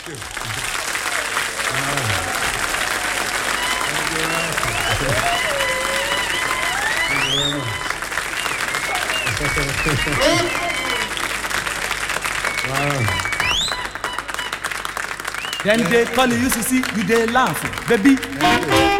you. Then they call you to see you they laugh, baby.